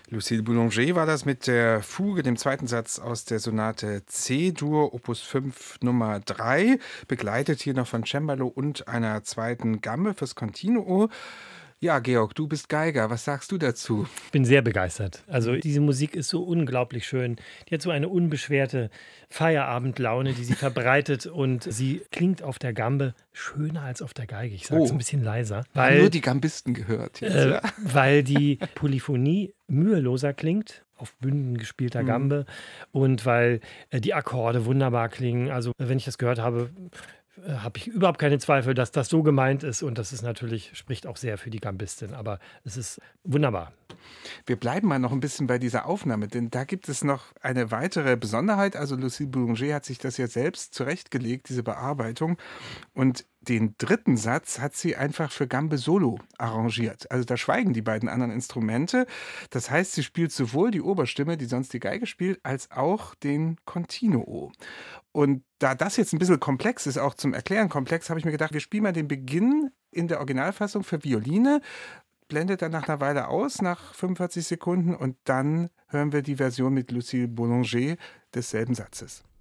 Lucille Boulanger war das mit der Fuge, dem zweiten Satz aus der Sonate C-Dur, Opus 5 Nummer 3, begleitet hier noch von Cembalo und einer zweiten Gamme fürs Continuo. Ja, Georg, du bist Geiger. Was sagst du dazu? Ich bin sehr begeistert. Also diese Musik ist so unglaublich schön. Die hat so eine unbeschwerte Feierabendlaune, die sie verbreitet und sie klingt auf der Gambe schöner als auf der Geige. Ich sage es ein bisschen leiser, Haben nur die Gambisten gehört jetzt, ja? weil die Polyphonie müheloser klingt auf Bünden gespielter Gambe und weil die Akkorde wunderbar klingen. Also wenn ich das gehört habe, habe ich überhaupt keine Zweifel, dass das so gemeint ist und das ist natürlich, spricht auch sehr für die Gambistin, aber es ist wunderbar. Wir bleiben mal noch ein bisschen bei dieser Aufnahme, denn da gibt es noch eine weitere Besonderheit. Also Lucille Boulanger hat sich das ja selbst zurechtgelegt, diese Bearbeitung. Und den dritten Satz hat sie einfach für Gambe Solo arrangiert. Also da schweigen die beiden anderen Instrumente. Das heißt, sie spielt sowohl die Oberstimme, die sonst die Geige spielt, als auch den Continuo. Und da das jetzt ein bisschen komplex ist, auch zum Erklären komplex, habe ich mir gedacht, wir spielen mal den Beginn in der Originalfassung für Violine, blendet dann nach einer Weile aus, nach 45 Sekunden, und dann hören wir die Version mit Lucille Boulanger desselben Satzes.